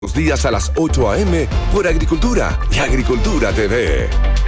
Los días a las 8 a.m. por Agricultura y Agricultura TV.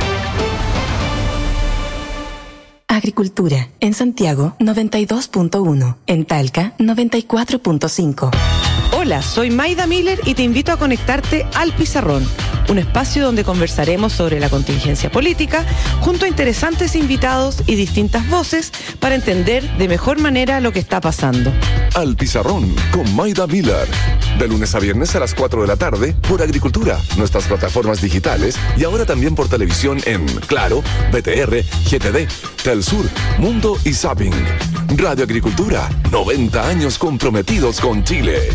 Agricultura, en Santiago 92.1, en Talca 94.5. Hola, soy Maida Miller y te invito a conectarte al Pizarrón, un espacio donde conversaremos sobre la contingencia política junto a interesantes invitados y distintas voces para entender de mejor manera lo que está pasando. Al Pizarrón con Maida Miller, de lunes a viernes a las 4 de la tarde por Agricultura, nuestras plataformas digitales y ahora también por televisión en Claro, BTR, GTD, Telsur, Mundo y Zapping. Radio Agricultura, 90 años comprometidos con Chile.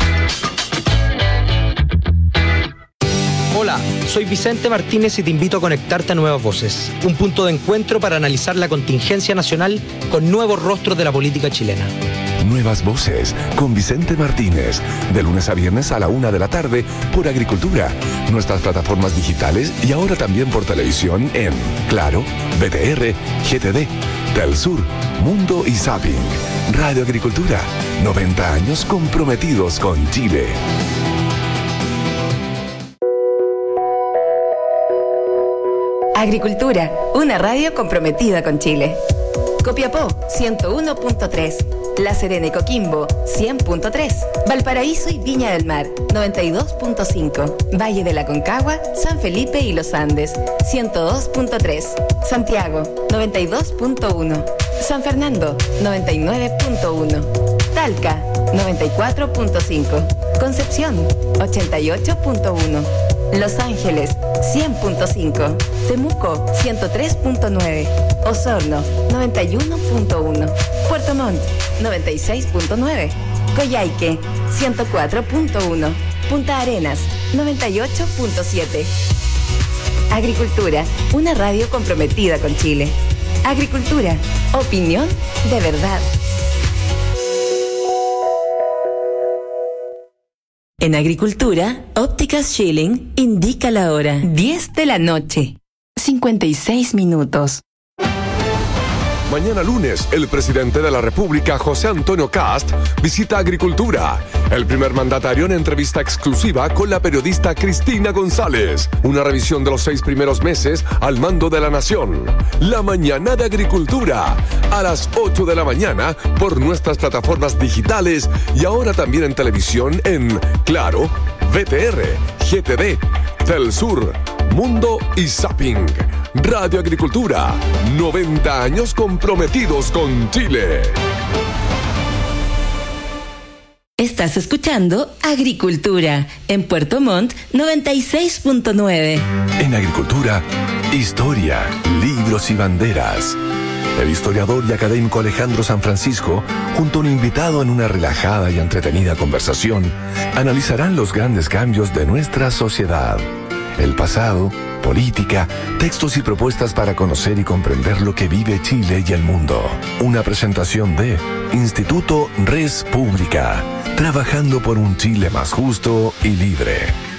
Hola, soy Vicente Martínez y te invito a conectarte a Nuevas Voces, un punto de encuentro para analizar la contingencia nacional con nuevos rostros de la política chilena. Nuevas Voces con Vicente Martínez, de lunes a viernes a la 1 de la tarde por Agricultura, nuestras plataformas digitales y ahora también por televisión en Claro, BTR, GTD, Telsur, Mundo y Zapping. Radio Agricultura, 90 años comprometidos con Chile. Agricultura, una radio comprometida con Chile. Copiapó, 101.3. La Serena y Coquimbo, 100.3. Valparaíso y Viña del Mar, 92.5. Valle de la Concagua, San Felipe y Los Andes, 102.3. Santiago, 92.1. San Fernando, 99.1. Talca, 94.5. Concepción, 88.1. Los Ángeles, 100.5. Temuco, 103.9. Osorno, 91.1. Puerto Montt, 96.9. Coyhaique, 104.1. Punta Arenas, 98.7. Agricultura, una radio comprometida con Chile. Agricultura, opinión de verdad. En Agricultura, Ópticas Schilling indica la hora. 10 de la noche. 56 minutos. Mañana lunes, el presidente de la República, José Antonio Kast, visita Agricultura. El primer mandatario en entrevista exclusiva con la periodista Cristina González. Una revisión de los 6 primeros meses al mando de la nación. La mañana de Agricultura, a las 8 de la mañana por nuestras plataformas digitales y ahora también en televisión en Claro, BTR, GTD, Telsur, Mundo y Zapping. Radio Agricultura, 90 años comprometidos con Chile. Estás escuchando Agricultura en Puerto Montt 96.9. En Agricultura, historia, libros y banderas. El historiador y académico Alejandro San Francisco, junto a un invitado en una relajada y entretenida conversación, analizarán los grandes cambios de nuestra sociedad. El pasado, política, textos y propuestas para conocer y comprender lo que vive Chile y el mundo. Una presentación de Instituto Res Pública, trabajando por un Chile más justo y libre.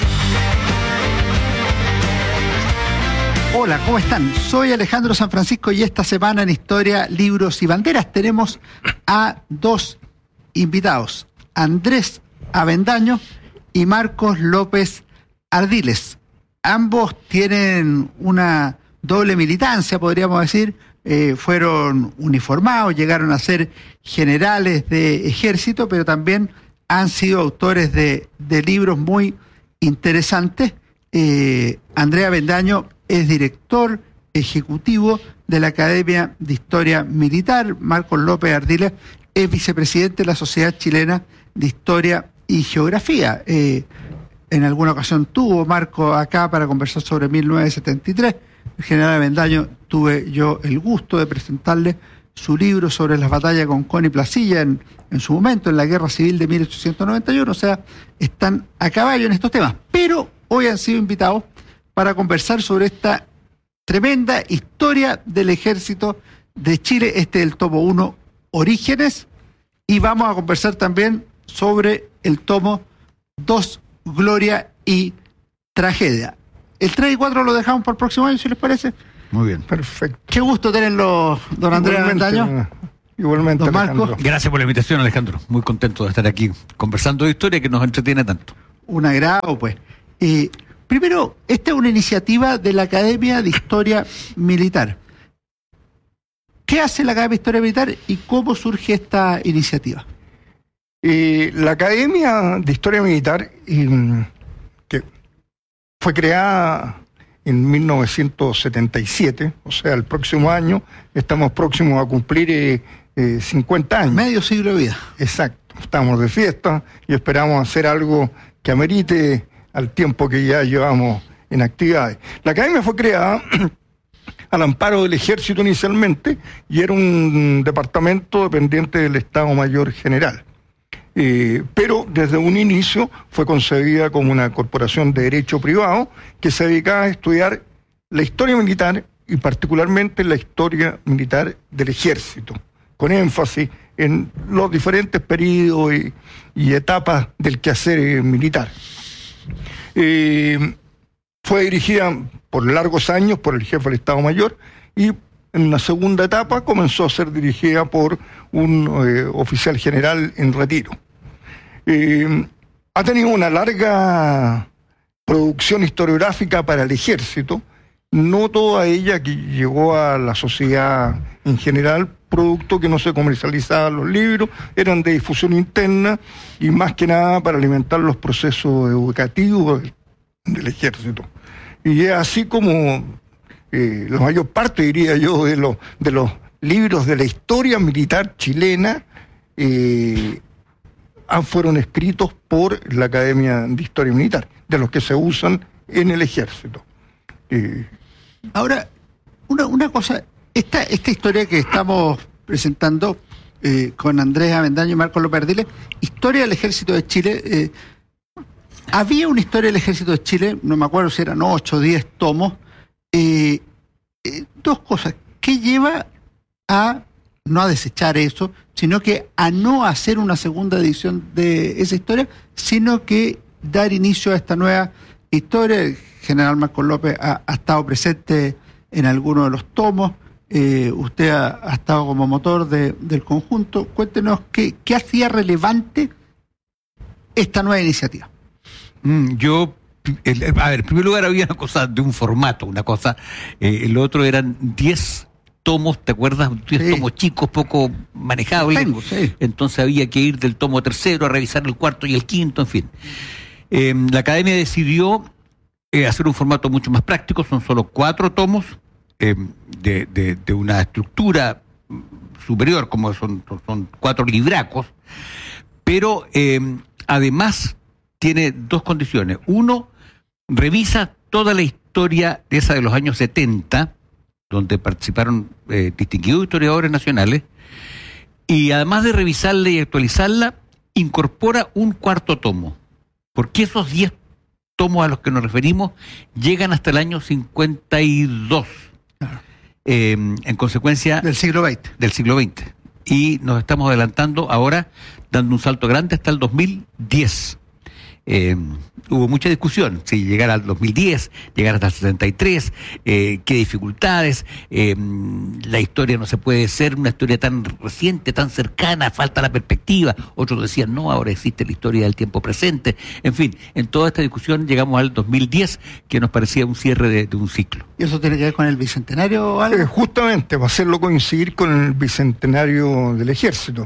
Hola, ¿cómo están? Soy Alejandro San Francisco y esta semana en Historia, Libros y Banderas tenemos a 2 invitados, Andrés Avendaño y Marcos López Ardiles. Ambos tienen una doble militancia, podríamos decir. Fueron uniformados, llegaron a ser generales de ejército, pero también han sido autores de libros muy interesantes. Andrés Avendaño es director ejecutivo de la Academia de Historia Militar. Marcos López Ardiles es vicepresidente de la Sociedad Chilena de Historia y Geografía. En alguna ocasión tuvo Marco acá para conversar sobre 1973. El general Avendaño, tuve yo el gusto de presentarle su libro sobre las batallas con Con y Placilla en su momento, en la Guerra Civil de 1891. O sea, están a caballo en estos temas. Pero hoy han sido invitados para conversar sobre esta tremenda historia del ejército de Chile. Este es el tomo 1, Orígenes. Y vamos a conversar también sobre el tomo 2, Gloria y Tragedia. El 3 y 4 lo dejamos para el próximo año, si les parece. Muy bien, perfecto. Qué gusto tenerlo, don Andrés Avendaño. Igualmente, don Marco. Alejandro. Gracias por la invitación, Alejandro. Muy contento de estar aquí conversando de historia que nos entretiene tanto. un agrado, pues. Primero, esta es una iniciativa de la Academia de Historia Militar. ¿Qué hace la Academia de Historia Militar y cómo surge esta iniciativa? La Academia de Historia Militar, que fue creada en 1977, o sea, el próximo año, estamos próximos a cumplir 50 años. Medio siglo de vida. Exacto, estamos de fiesta y esperamos hacer algo que amerite al tiempo que ya llevamos en actividades. La Academia fue creada al amparo del Ejército inicialmente y era un departamento dependiente del Estado Mayor General. Pero desde un inicio fue concebida como una corporación de derecho privado que se dedicaba a estudiar la historia militar y particularmente la historia militar del Ejército, con énfasis en los diferentes periodos y etapas del quehacer militar. Fue dirigida por largos años por el jefe del Estado Mayor y en una segunda etapa comenzó a ser dirigida por un oficial general en retiro. Ha tenido una larga producción historiográfica para el Ejército, no toda ella que llegó a la sociedad en general, producto que no se comercializaban los libros, eran de difusión interna y más que nada para alimentar los procesos educativos del Ejército. Y es así como la mayor parte, diría yo, de los libros de la historia militar chilena fueron escritos por la Academia de Historia Militar, de los que se usan en el Ejército. Ahora, una cosa, esta historia que estamos presentando con Andrés Avendaño y Marcos López Ardiles, Historia del Ejército de Chile, había una historia del Ejército de Chile, no me acuerdo si eran 8 o 10 tomos. Dos cosas, ¿qué lleva a no a desechar eso, sino que a no hacer una segunda edición de esa historia, sino que dar inicio a esta nueva historia? El general Marcos López ha estado presente en alguno de los tomos, usted ha estado como motor del conjunto. Cuéntenos qué hacía relevante esta nueva iniciativa. A ver, en primer lugar había una cosa de un formato, el otro eran 10 tomos, ¿te acuerdas? 10 tomos chicos, poco manejables. Sí. Entonces había que ir del tomo tercero a revisar el cuarto y el quinto, en fin. La Academia decidió hacer un formato mucho más práctico, son solo 4 tomos de una estructura superior, como son 4 libracos, pero además tiene 2 condiciones. Uno, revisa toda la historia esa de los años 70, donde participaron distinguidos historiadores nacionales, y además de revisarla y actualizarla, incorpora un 4º tomo, porque esos 10 tomos a los que nos referimos llegan hasta el año 52, en consecuencia Del siglo XX. Del siglo XX. Y nos estamos adelantando ahora, dando un salto grande hasta el 2010. Hubo mucha discusión, si llegar al 2010, llegar hasta el 73, qué dificultades, la historia no se puede ser una historia tan reciente, tan cercana, falta la perspectiva. Otros decían, no, ahora existe la historia del tiempo presente. En fin, en toda esta discusión llegamos al 2010, que nos parecía un cierre de un ciclo. ¿Y eso tiene que ver con el Bicentenario o algo? Justamente, para hacerlo coincidir con el Bicentenario del Ejército.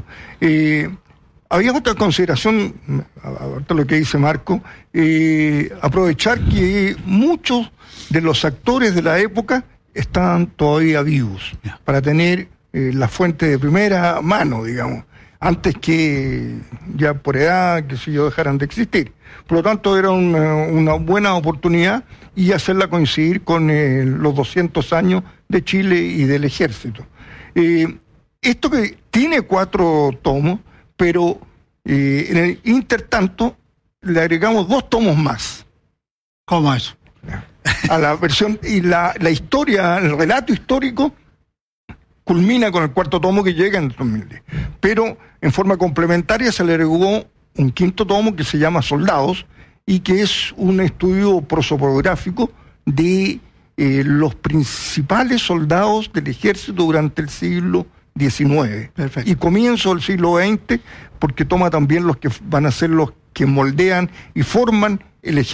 Había otra consideración, ahorita lo que dice Marco, aprovechar que muchos de los actores de la época estaban todavía vivos, para tener la fuente de primera mano, digamos, antes que ya por edad, qué sé yo, dejaran de existir. Por lo tanto, era una buena oportunidad y hacerla coincidir con los 200 años de Chile y del Ejército. Esto que tiene 4 tomos, pero en el intertanto le agregamos 2 tomos más. ¿Cómo eso? A la versión, y la historia, el relato histórico culmina con el 4º tomo que llega en el 2010. Pero en forma complementaria se le agregó un 5º tomo que se llama Soldados y que es un estudio prosopográfico de los principales soldados del ejército durante el siglo XIX. Perfecto. Y comienzo del siglo XX, porque toma también los que van a ser los que moldean y forman el ejército